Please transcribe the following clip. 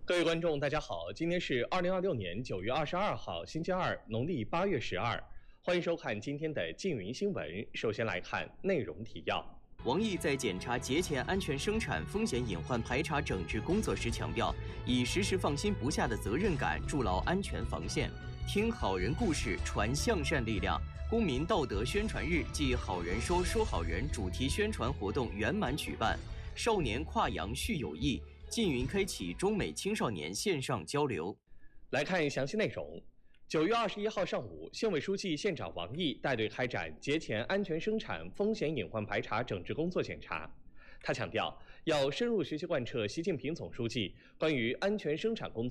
各位观众，大家好，今天是2026年9月22号，星期二，农历8月12，欢迎收看今天的缙云新闻。首先来看内容提要。 王毅在检查节前安全生产风险隐患排查整治工作时强调，以时时放心不下的责任感筑牢安全防线，听好人故事，传向善力量。公民道德宣传日暨好人说说好人主题宣传活动圆满举办，少年跨洋续友谊。缙云开启中美青少年线上交流。 来看详细内容。9月21号上午，县委书记、县长王毅带队开展节前安全生产风险隐患排查整治工作检查。他强调，要深入学习贯彻习近平总书记关于安全生产工作